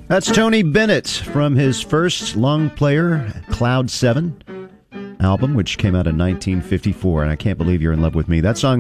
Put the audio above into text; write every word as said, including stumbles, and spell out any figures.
That's Tony Bennett from his first long player, Cloud seven album, which came out in nineteen fifty-four. And I Can't Believe You're in Love with Me. That song